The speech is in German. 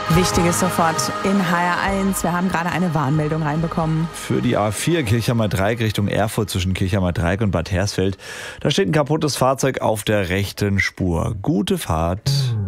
Wichtiges sofort in HR1. Wir haben gerade eine Warnmeldung reinbekommen. Für die A4 Kirchheimer Dreieck Richtung Erfurt zwischen Kirchheimer Dreieck und Bad Hersfeld. Da steht ein kaputtes Fahrzeug auf der rechten Spur. Gute Fahrt.